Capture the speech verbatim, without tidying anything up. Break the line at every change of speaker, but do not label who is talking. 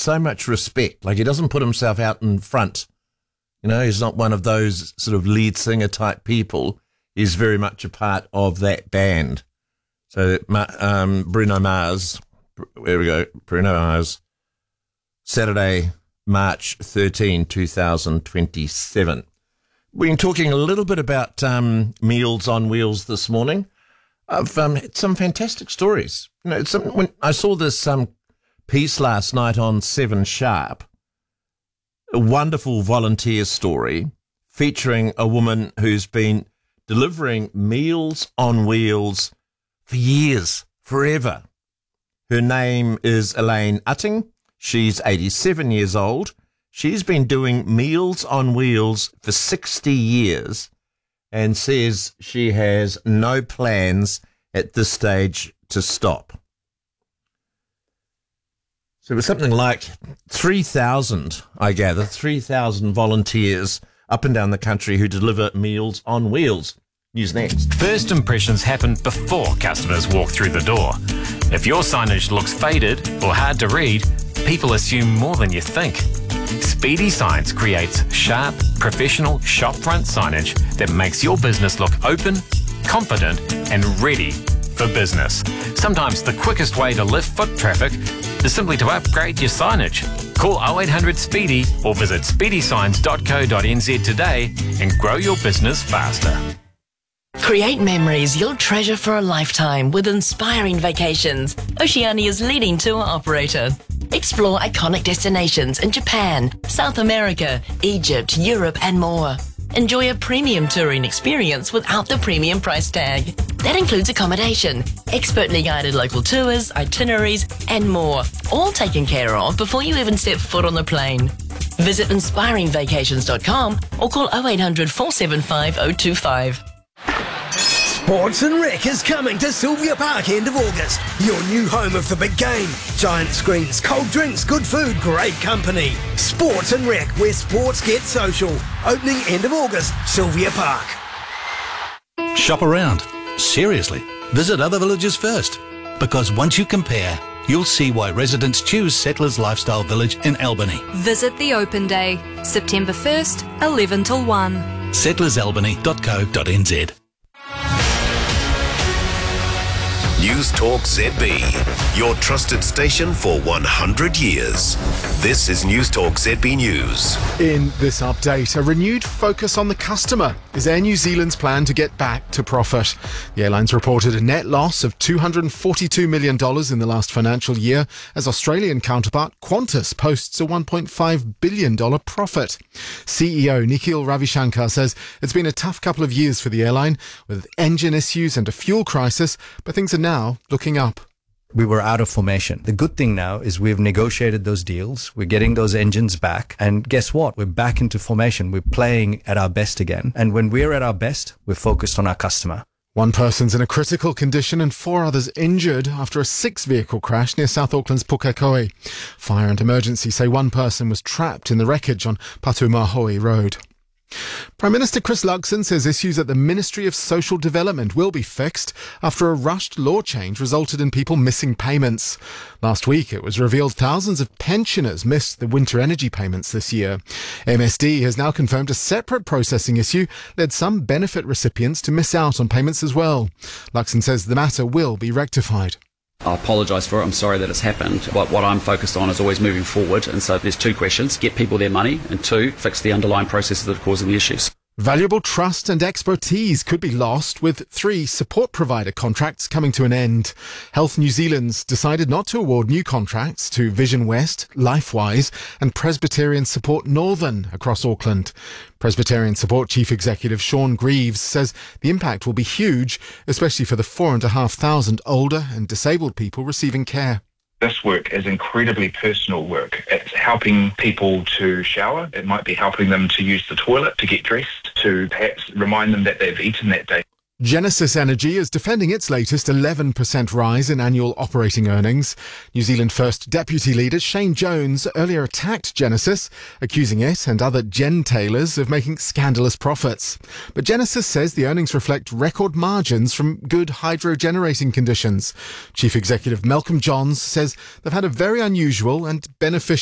so much respect. Like, he doesn't put himself out in front. You know, he's not one of those sort of lead singer type people. He's very much a part of that band. So um, Bruno Mars, there we go, Bruno Mars, Saturday, March thirteenth, twenty twenty-seven. We've been talking a little bit about um, Meals on Wheels this morning. I've um, had some fantastic stories. You know, some, when I saw this um, piece last night on Seven Sharp, a wonderful volunteer story featuring a woman who's been delivering Meals on Wheels for years, forever. Her name is Elaine Utting. She's eighty-seven years old. She's been doing Meals on Wheels for sixty years and says she has no plans at this stage to stop. So it was something like three thousand, I gather, three thousand volunteers up and down the country who deliver Meals on Wheels. News next.
First impressions happen before customers walk through the door. If your signage looks faded or hard to read, people assume more than you think. Speedy Signs creates sharp, professional shopfront signage that makes your business look open, confident, and ready for business. Sometimes the quickest way to lift foot traffic is simply to upgrade your signage. Call oh eight hundred SPEEDY or visit speedy signs dot co dot n z today and grow your business faster.
Create memories you'll treasure for a lifetime with Inspiring Vacations, Oceania's leading tour operator. Explore iconic destinations in Japan, South America, Egypt, Europe, and more. Enjoy a premium touring experience without the premium price tag. That includes accommodation, expertly guided local tours, itineraries, and more, all taken care of before you even step foot on the plane. Visit inspiring vacations dot com or call oh eight hundred, four seven five, oh two five.
Sports and Rec is coming to Sylvia Park end of August. Your new home of the big game. Giant screens, cold drinks, good food, great company. Sports and Rec, where sports get social. Opening end of August, Sylvia Park.
Shop around. Seriously. Visit other villages first. Because once you compare, you'll see why residents choose Settlers Lifestyle Village in Albany.
Visit the open day, September first, eleven till one.
settlers albany dot co dot n z.
News Talk Z B, your trusted station for one hundred years. This is News Talk Z B News.
In this update, a renewed focus on the customer is Air New Zealand's plan to get back to profit. The airlines reported a net loss of two hundred forty-two million dollars in the last financial year, as Australian counterpart Qantas posts a one point five billion dollars profit. C E O Nikhil Ravishankar says it's been a tough couple of years for the airline, with engine issues and a fuel crisis, but things are now looking up.
We were out of formation. The good thing now is we've negotiated those deals. We're getting those engines back. And guess what? We're back into formation. We're playing at our best again. And when we're at our best, we're focused on our customer.
One person's in a critical condition and four others injured after a six-vehicle crash near South Auckland's Pukekohe. Fire and emergency say one person was trapped in the wreckage on Patumahoe Road. Prime Minister Chris Luxon says issues at the Ministry of Social Development will be fixed after a rushed law change resulted in people missing payments. Last week it was revealed thousands of pensioners missed the winter energy payments this year. M S D has now confirmed a separate processing issue led some benefit recipients to miss out on payments as well. Luxon says the matter will be rectified.
I apologise for it, I'm sorry that it's happened, but what I'm focused on is always moving forward, and so there's two questions: get people their money, and two, fix the underlying processes that are causing the issues.
Valuable trust and expertise could be lost with three support provider contracts coming to an end. Health New Zealand's decided not to award new contracts to Vision West, LifeWise and Presbyterian Support Northern across Auckland. Presbyterian Support Chief Executive Sean Greaves says the impact will be huge, especially for the four and a half thousand older and disabled people receiving care.
This work is incredibly personal work. It's helping people to shower. It might be helping them to use the toilet, to get dressed, to perhaps remind them that they've eaten that day.
Genesis Energy is defending its latest eleven percent rise in annual operating earnings. New Zealand First Deputy Leader Shane Jones earlier attacked Genesis, accusing it and other gen-tailers of making scandalous profits. But Genesis says the earnings reflect record margins from good hydro-generating conditions. Chief Executive Malcolm Johns says they've had a very unusual and beneficial